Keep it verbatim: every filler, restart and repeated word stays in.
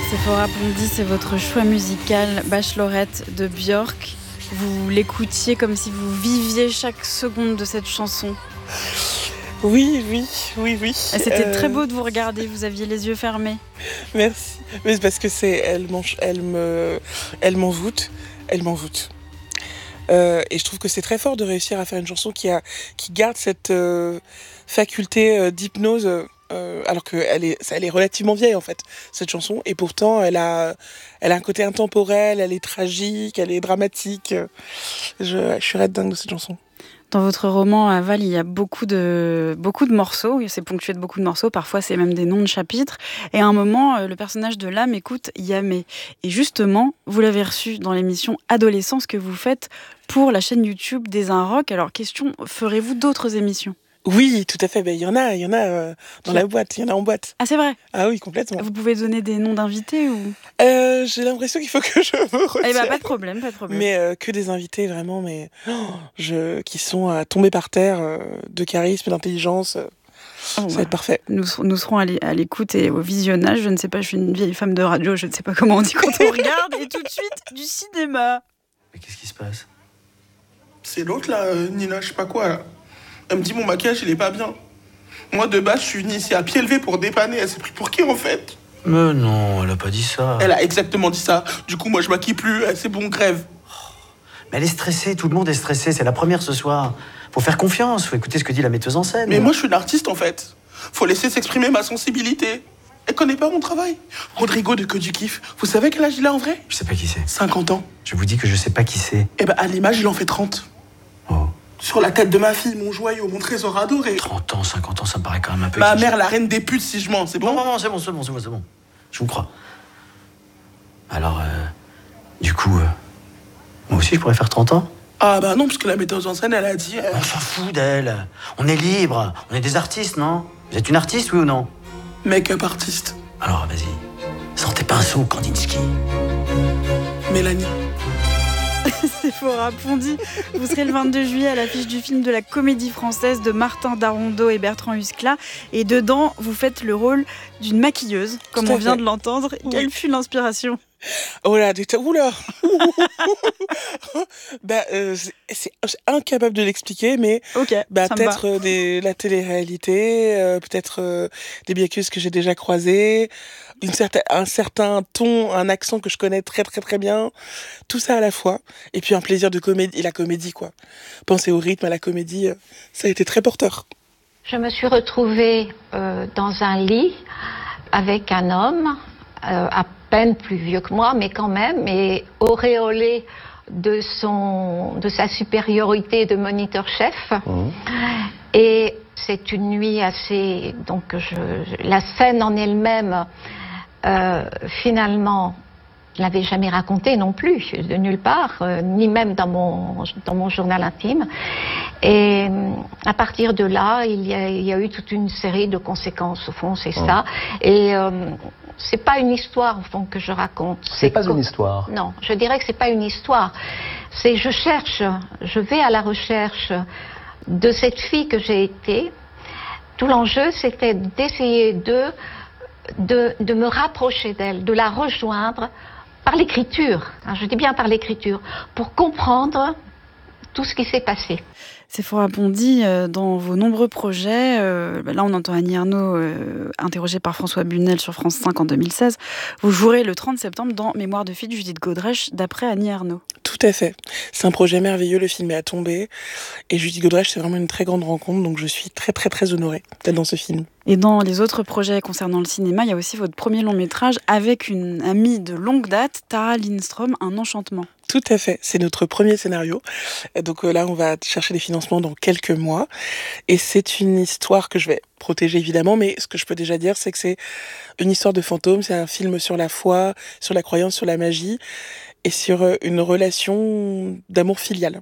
Sephora Pondy, c'est votre choix musical, Bachelorette de Björk. Vous l'écoutiez comme si vous viviez chaque seconde de cette chanson. Oui, oui, oui, oui. C'était euh... très beau de vous regarder, vous aviez les yeux fermés. Merci. Mais c'est parce que c'est, elle, elle me, elle m'envoûte, elle m'envoûte. Euh, et je trouve que c'est très fort de réussir à faire une chanson qui a, qui garde cette euh, faculté euh, d'hypnose. Euh, alors qu'elle est, elle est relativement vieille en fait, cette chanson, et pourtant elle a, elle a un côté intemporel, elle est tragique, elle est dramatique. Je, je suis red dingue de cette chanson. Dans votre roman Aval, il y a beaucoup de, beaucoup de morceaux, c'est ponctué de beaucoup de morceaux, parfois c'est même des noms de chapitres, et à un moment, le personnage de l'âme écoute Yamé. Et justement, vous l'avez reçu dans l'émission Adolescence que vous faites pour la chaîne YouTube des Un Rock. Alors question, ferez-vous d'autres émissions ? Oui, tout à fait. Ben, il y en a, il y en a euh, dans la boîte, il y en a en boîte. Ah, c'est vrai ? Ah oui, complètement. Vous pouvez donner des noms d'invités ou euh, J'ai l'impression qu'il faut que je me retienne. Eh ben, pas de problème, pas de problème. Mais euh, que des invités vraiment, mais oh, je, qui sont à tomber par terre euh, de charisme, d'intelligence. Euh, oh, ça ouais. va être parfait. Nous, nous serons à l'écoute et au visionnage. Je ne sais pas, je suis une vieille femme de radio, je ne sais pas comment on dit quand on regarde. Et tout de suite, du cinéma. Mais qu'est-ce qui se passe ? C'est l'autre là, euh, Nina, je sais pas quoi là. Elle me dit mon maquillage il est pas bien. Moi de base je suis venue ici à pied levé pour dépanner. Elle s'est pris pour qui en fait ? Mais non, elle a pas dit ça. Elle a exactement dit ça. Du coup moi je maquille plus, c'est bon, grève. Mais elle est stressée, tout le monde est stressé, c'est la première ce soir. Faut faire confiance, faut écouter ce que dit la metteuse en scène. Mais moi je suis une artiste en fait. Faut laisser s'exprimer ma sensibilité. Elle connaît pas mon travail. Rodrigo de Que du Kiff, vous savez quel âge il a en vrai ? Je sais pas qui c'est. cinquante ans. Je vous dis que je sais pas qui c'est. Eh ben à l'image il en fait trente. Oh. Sur la tête de ma fille, mon joyau, mon trésor adoré. trente ans, cinquante ans, ça me paraît quand même un peu... Ma mère, la reine des putes, si je mens, c'est bon ? Non, non, non, c'est bon, c'est bon, c'est bon, c'est bon. Je vous crois. Alors, euh, du coup, euh, moi aussi, je pourrais faire trente ans ? Ah bah non, parce que la metteuse en scène, elle a dit... Euh... On s'en fout d'elle. On est libre. On est des artistes, non ? Vous êtes une artiste, oui ou non ? Make-up artiste. Alors, vas-y. Sortez pinceau, Kandinsky. Mélanie. Sephora Pondy, vous serez le vingt-deux juillet à l'affiche du film de la Comédie Française de Martin Darondeau et Bertrand Huskla. Et dedans, vous faites le rôle d'une maquilleuse, comme on vient de l'entendre. Oui. Quelle fut l'inspiration ? Oh là, oula bah, euh, c'est, c'est incapable de l'expliquer, mais okay, bah, peut-être euh, des, la télé-réalité, euh, peut-être euh, des maquilleuses que j'ai déjà croisées, une certaine, un certain ton, un accent que je connais très très très bien, tout ça à la fois, et puis un plaisir de comédie, et la comédie quoi. Penser au rythme, à la comédie, euh, ça a été très porteur. Je me suis retrouvée euh, dans un lit avec un homme, euh, à peine plus vieux que moi, mais quand même, et auréolé de, son, de sa supériorité de moniteur-chef. Mmh. Et c'est une nuit assez... Donc je, la scène en elle-même, euh, finalement, je ne l'avais jamais racontée non plus, de nulle part, euh, ni même dans mon, dans mon journal intime. Et à partir de là, il y a, il y a eu toute une série de conséquences, au fond, c'est mmh. ça. Et... Euh, c'est pas une histoire, au fond, que je raconte. C'est, c'est pas co- une histoire. Non, je dirais que c'est pas une histoire. C'est je cherche, je vais à la recherche de cette fille que j'ai été. Tout l'enjeu, c'était d'essayer de, de, de me rapprocher d'elle, de la rejoindre par l'écriture. Je dis bien par l'écriture, pour comprendre tout ce qui s'est passé. Sephora Pondy, dans vos nombreux projets, euh, là on entend Annie Ernaux euh, interrogée par François Bunel sur France cinq en deux mille seize, vous jouerez le trente septembre dans Mémoire de fille de Judith Godrèche d'après Annie Ernaux. Tout à fait, c'est un projet merveilleux, le film est à tomber et Judith Godrèche c'est vraiment une très grande rencontre, donc je suis très très très honorée d'être dans ce film. Et dans les autres projets concernant le cinéma, il y a aussi votre premier long métrage avec une amie de longue date, Tara Lindstrom, Un enchantement. Tout à fait, c'est notre premier scénario. Donc euh, là, on va chercher des financements dans quelques mois. Et c'est une histoire que je vais protéger évidemment, mais ce que je peux déjà dire, c'est que c'est une histoire de fantôme, c'est un film sur la foi, sur la croyance, sur la magie, et sur une relation d'amour filial.